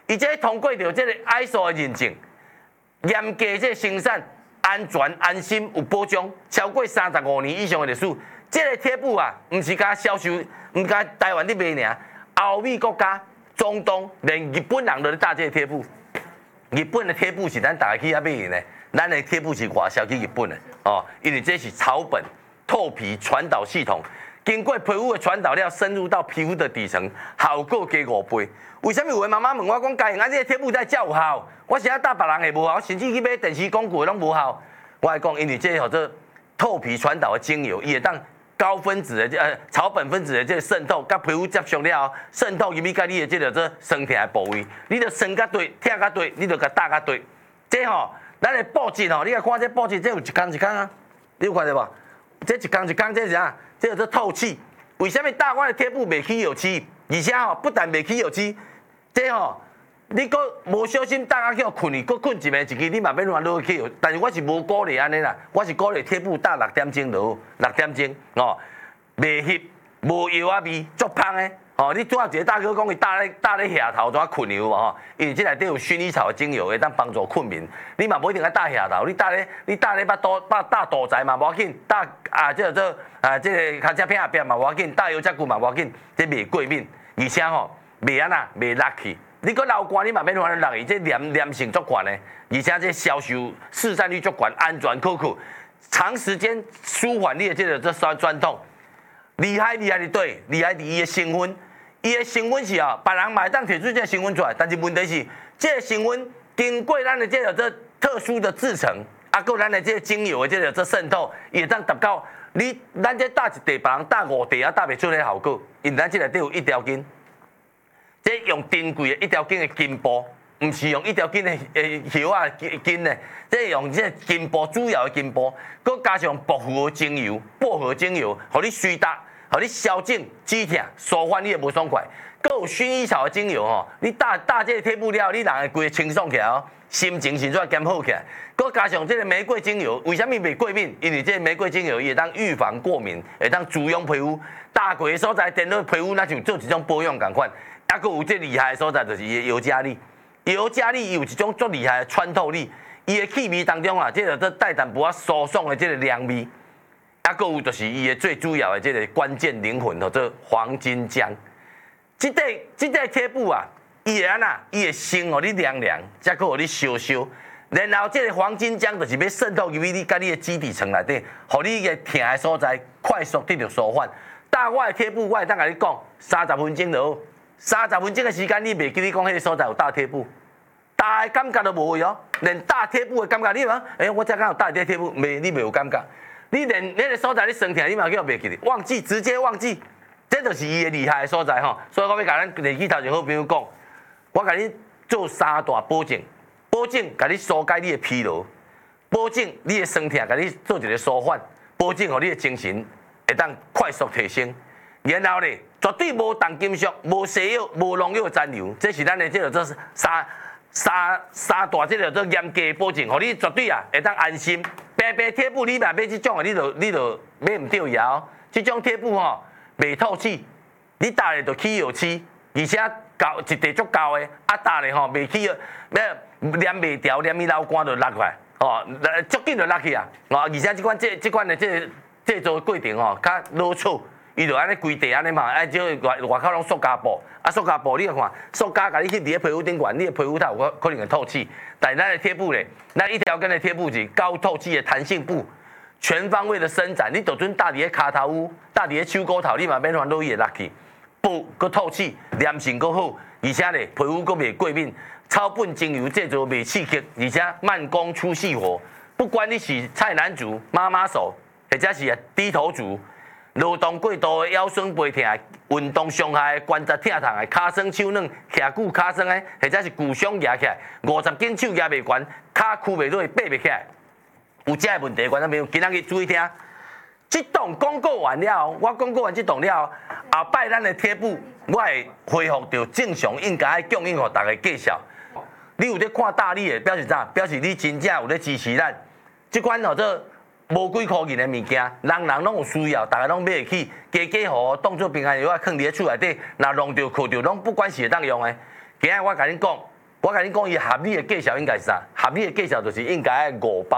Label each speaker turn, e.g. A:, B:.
A: 伊这通过着这个 ISO 的认证，严格这生产安全安心有保障，超过35年以上的历史。这个贴布啊，唔是甲销售，唔甲台湾咧卖尔，欧美国家、中东连日本人都咧搭这个贴布。日本的贴布是咱大家去遐买的，咱的贴布是外销去日本的哦，因为这是草本透皮传导系统。经过皮肤的传导料深入到皮肤的底层，效果加5倍。为什么有的妈妈问我讲，家用这个贴布才有效？我是啊搭别人的无效，甚至去买电视广告的拢无效。我来讲，因为这叫做透皮传导的精油，伊会当高分子的草本分子的这个渗透，甲皮肤接触了后，渗透入去甲你的这个做酸痛的部位，你着酸甲对，痛甲对，你着甲打甲对。这吼，咱的布质吼，你来看这布质，这有一工一工啊，你有看到无？这一工一工这是啥？这叫做透气。为什么大罐的贴布袂起油漆？而且吼，不但袂起油漆，这吼，你搁无小心大家叫困去，搁困一暝一支，你嘛免乱落去油。但是我是无鼓励安尼啦，我是鼓励贴布搭6点钟落，6点钟哦，袂翕，无油啊味，足香的。哦，你拄仔一个大哥讲伊搭咧下头怎困有无吼？因为这内底有薰衣草的精油，会当帮助困眠。你嘛无一定要搭下头，你搭咧搭肚仔嘛无要紧，搭这个脚趾片边嘛无要紧，搭腰脊骨嘛无要紧，这袂过敏，而且吼袂安那袂落去。你搁流汗你嘛免乱落去，这黏性足悬的，而且这销售市占率足悬，安全可靠，长时间舒缓你的这酸痛。厉害伫对，厉害伫伊的成分。伊的成分是别人嘛会当摕出这个成分出来，但是问题是，这个成分经过咱的这个特殊的制成，还咱的这个精油的这个渗透，伊会当达到咱这搭一地，别人搭5地啊，搭袂出个效果。因为咱这内底有一条筋，这用珍贵的一条筋的筋部，唔是用一条筋的叶啊筋呢，这用这筋部主要的筋部，佮加上薄荷精油，互你水达。互你消肿、止痛、舒缓你的无爽快，佮有薰衣草的精油吼，你搭这个贴布了，你人会规个清爽起来哦，心情是怎减好起来。佮加上这个玫瑰精油，为什么袂过敏？因为这个玫瑰精油伊会当预防过敏，会当滋养皮肤。搭过的所在，电到皮肤那像做一种保养共款。还佮有这厉害的所在，就是伊的尤加利。尤加利伊有一种足厉害的穿透力，伊的气味当中啊，这个带淡薄仔舒爽的这个凉味。还佫有就是伊的最主要的这个关键灵魂，叫做黄金姜。这块贴布啊，伊会安那，伊会先互你凉凉，再佫互你烧烧，然后这个黄金姜就是要渗透入去你甲你的基底层内底，互你个痛的所在快速得到舒缓。搭我的贴布，我会当甲你讲30分钟就好，30分钟的时间你袂记你讲迄个所在有搭贴布，搭的感觉都无哦，连搭贴布的感觉你讲，我才敢有搭这贴布，你袂有感觉。你连那个所在你生疼，你嘛叫袂记哩，忘记直接忘记，这就是伊的厉害的所在吼。所以我要甲咱年纪头前好朋友讲，我甲你做3大保证，甲你疏解你的疲劳，保证你的生疼，甲你做一个舒缓，保证互你的精神会当快速提升。然后咧，绝对无重金属、无西药、无农药残留，这是咱的这个做三大这个做严格的保证，互你绝对会当安心。白贴布你买这种的，你就买唔对呀哦。这种贴布吼袂透气，你搭咧就起油漆，而且高一地足高的，搭咧吼袂起油，黏袂掉，黏伊流汗就落来，哦，足紧就落去啊！哦，而且这款的制作过程吼较老粗，伊就安尼规地安尼嘛，即外口拢塑胶布，塑胶布你看，塑胶甲你去伫咧皮肤顶管，你的皮肤它有可能会透气。但咱的贴布咧，咱一条根的贴布是高透气的弹性布，全方位的伸展。你就准搭伫咧骹头屋，搭伫咧手骨头，你嘛免烦恼伊会落去。布佮透气，粘性佮好，而且咧皮肤佮袂过敏。草本精油制作袂刺激，而且慢工出细活。不管你是菜篮族、妈妈手，或者是低头族。劳动过度的腰酸背痛、运动伤害的关节疼痛的、骹酸手软、徛久骹酸的，或者是骨伤压起来，50斤手压袂悬，骹屈袂落，爬袂起来，有这个问题，观众朋友今仔日注意听。这档广告完了后，我广告完这档了后，后摆咱的贴布，我会恢复到正常应该供应给大家介绍。你有在看大力的，表示啥？表示你真正有在支持咱。这款叫做无几块钱的物件，人人拢有需要，大家拢买得起，加好当做平安药啊，放伫咧厝内底，若弄着、靠着，拢不管是会当用的。今日我甲你讲， 我甲你讲，伊合理的计数应该是啥？合理的计数就是应该5包。